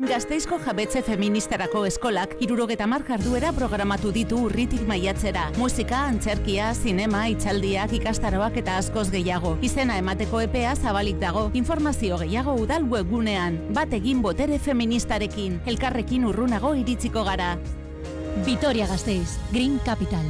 Gasteizko jabetze feministarako eskolak 70 jarduera programatu ditu urritik maiatzera. Musika, antzerkia, zinema, hitzaldiak, ikastaroak eta askoz gehiago. Izena emateko epea zabalik dago. Informazio gehiago udal webgunean. Bat egin botere feministarekin. Elkarrekin urrunago iritsiko gara. Vitoria-Gasteiz, Green Capital.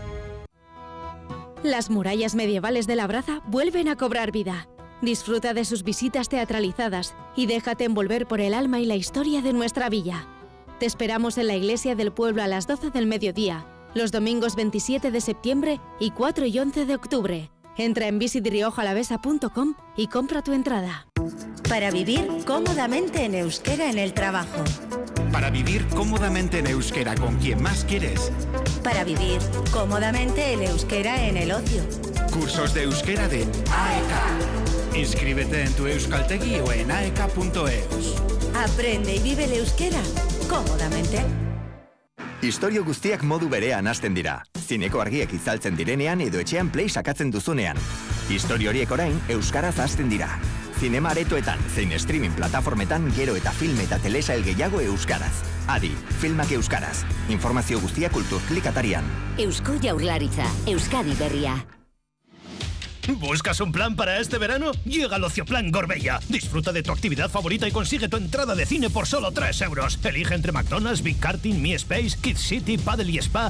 Las murallas medievales de Labraza vuelven a cobrar vida. Disfruta de sus visitas teatralizadas y déjate envolver por el alma y la historia de nuestra villa. Te esperamos en la iglesia del pueblo a las 12 del mediodía, los domingos 27 de septiembre y 4 y 11 de octubre. Entra en visitriojalavesa.com y compra tu entrada. Para vivir cómodamente en euskera en el trabajo. Para vivir cómodamente en euskera con quien más quieres. Para vivir cómodamente en euskera en el ocio. Cursos de euskera de AEK. Inscríbete en tu euskaltegi o en aeka.eus. Aprende y vive el euskera cómodamente. Istorio guztiak modu berean hasten dira. Zineko argiak itzaltzen direnean edo etxean play sakatzen duzunean. Istorio horiek orain euskaraz hasten dira. Zinema aretoetan, zein streaming plataformetan gero eta film eta telesail gehiago euskaraz. Adi, filmak euskaraz. Informazio guztia Kulturklik atarian. Eusko Jaurlaritza, Euskadi berria. ¿Buscas un plan para este verano? Llega al Ocioplan Gorbella. Disfruta de tu actividad favorita y consigue tu entrada de cine por solo 3 euros. Elige entre McDonald's, Big Karting, Mi Space, Kids City, Paddle y Spa